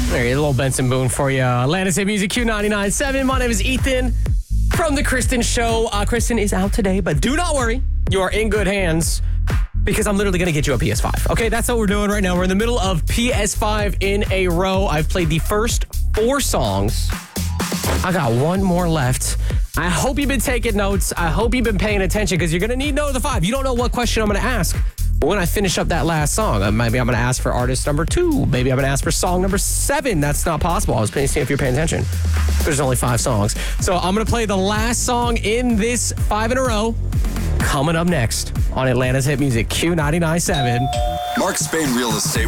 There you go, a little Benson Boone for you. Atlanta's Hit Music Q99.7. My name is Ethan from The Kristen Show. Kristen is out today, but do not worry. You are in good hands because I'm literally going to get you a PS5. Okay, that's what we're doing right now. We're in the middle of PS5 in a row. I've played the first 4 songs. I got one more left. I hope you've been taking notes. I hope you've been paying attention because you're going to need to know the 5. You don't know what question I'm going to ask. When I finish up that last song, maybe I'm going to ask for artist number 2. Maybe I'm going to ask for song number 7. That's not possible. I was seeing if you're paying attention. There's only 5 songs. So I'm going to play the last song in this 5 in a row. Coming up next on Atlanta's Hit Music Q99.7. Mark Spain Real Estate